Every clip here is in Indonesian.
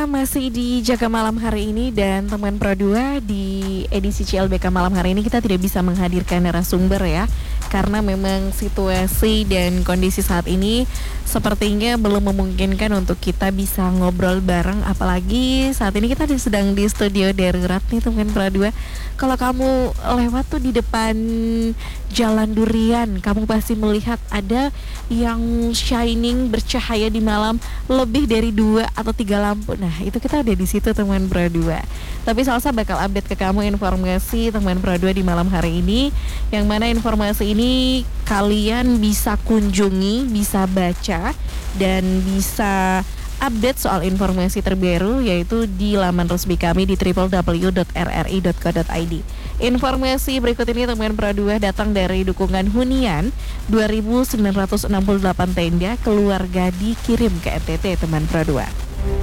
masih di Jaga Malam hari ini dan teman Pro 2 di edisi CLBK Malam hari ini kita tidak bisa menghadirkan narasumber ya. Karena memang situasi dan kondisi saat ini sepertinya belum memungkinkan untuk kita bisa ngobrol bareng. Apalagi saat ini kita sedang di studio darurat nih teman Pro 2. Kalau kamu lewat tuh di depan Jalan Durian, kamu pasti melihat ada yang shining bercahaya di malam lebih dari 2 atau 3 lampu. Nah itu kita udah di situ teman Pro 2. Tapi Salsa bakal update ke kamu informasi teman Pro 2 di malam hari ini, yang mana informasi ini kalian bisa kunjungi, bisa baca dan bisa update soal informasi terbaru yaitu di laman resmi kami di www.rri.co.id. Informasi berikut ini teman Pro 2 datang dari dukungan hunian 2.968 tenda keluarga dikirim ke NTT teman Pro 2.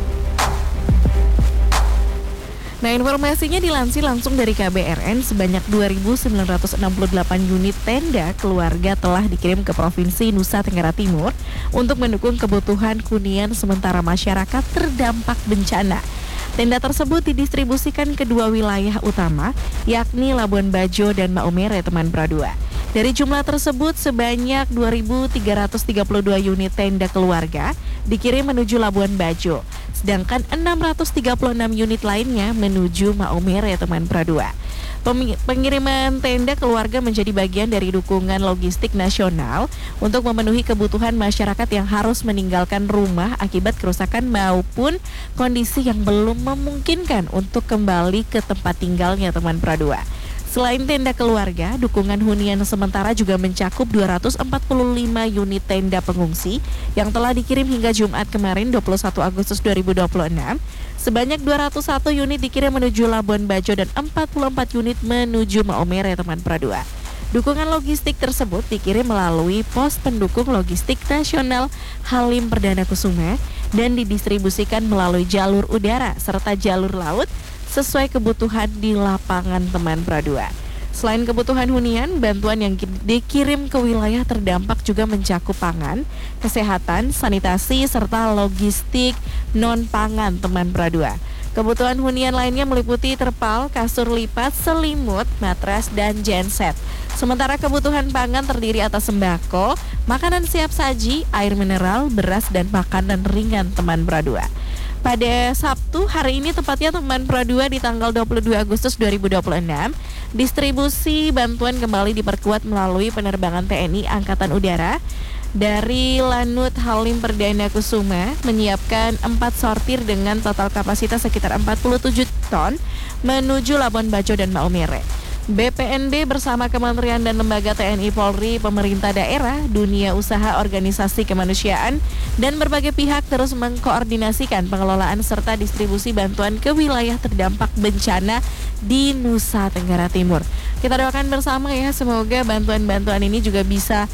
Nah, informasinya dilansir langsung dari KBRN, sebanyak 2.968 unit tenda keluarga telah dikirim ke Provinsi Nusa Tenggara Timur untuk mendukung kebutuhan hunian sementara masyarakat terdampak bencana. Tenda tersebut didistribusikan ke 2 wilayah utama, yakni Labuan Bajo dan Maumere teman Pro 2. Dari jumlah tersebut, sebanyak 2.332 unit tenda keluarga dikirim menuju Labuan Bajo, sedangkan 636 unit lainnya menuju Maumere teman Pro 2. Pengiriman tenda keluarga menjadi bagian dari dukungan logistik nasional untuk memenuhi kebutuhan masyarakat yang harus meninggalkan rumah akibat kerusakan maupun kondisi yang belum memungkinkan untuk kembali ke tempat tinggalnya teman Pro 2. Selain tenda keluarga, dukungan hunian sementara juga mencakup 245 unit tenda pengungsi yang telah dikirim hingga Jumat kemarin 21 Agustus 2026. Sebanyak 201 unit dikirim menuju Labuan Bajo dan 44 unit menuju Maumere teman Pro 2. Dukungan logistik tersebut dikirim melalui pos pendukung logistik nasional Halim Perdana Kusuma dan didistribusikan melalui jalur udara serta jalur laut sesuai kebutuhan di lapangan teman Pro 2. Selain kebutuhan hunian, bantuan yang dikirim ke wilayah terdampak juga mencakup pangan, kesehatan, sanitasi, serta logistik non-pangan teman Pro 2. Kebutuhan hunian lainnya meliputi terpal, kasur lipat, selimut, matras, dan genset. Sementara kebutuhan pangan terdiri atas sembako, makanan siap saji, air mineral, beras, dan makanan ringan teman Pro 2. Pada Sabtu hari ini tepatnya teman Pro 2 di tanggal 22 Agustus 2026, distribusi bantuan kembali diperkuat melalui penerbangan TNI Angkatan Udara dari Lanut Halim Perdana Kusuma menyiapkan 4 sortir dengan total kapasitas sekitar 47 ton menuju Labuan Bajo dan Maumere. BPNB bersama Kementerian dan Lembaga TNI Polri, pemerintah daerah, dunia usaha, organisasi kemanusiaan, dan berbagai pihak terus mengkoordinasikan pengelolaan serta distribusi bantuan ke wilayah terdampak bencana di Nusa Tenggara Timur. Kita doakan bersama ya, semoga bantuan-bantuan ini juga bisa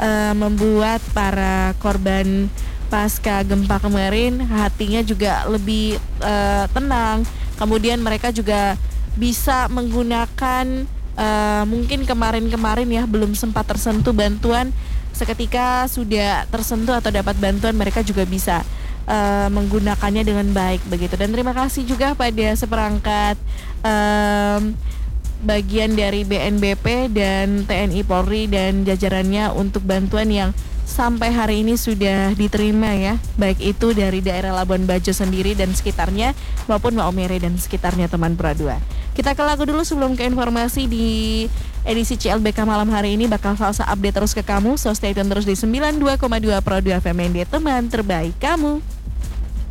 membuat para korban pasca gempa kemarin hatinya juga lebih tenang. Kemudian mereka juga bisa menggunakan mungkin kemarin-kemarin ya belum sempat tersentuh bantuan, seketika sudah tersentuh atau dapat bantuan mereka juga bisa menggunakannya dengan baik begitu. Dan terima kasih juga pada seperangkat bagian dari BNBP dan TNI Polri dan jajarannya untuk bantuan yang sampai hari ini sudah diterima ya, baik itu dari daerah Labuan Bajo sendiri dan sekitarnya maupun Maumere dan sekitarnya teman Pro 2. Kita ke lagu dulu sebelum ke informasi di edisi CLBK malam hari ini. Bakal Salsa update terus ke kamu, so stay tune terus di 92,2 Pro 2 FM, teman terbaik kamu.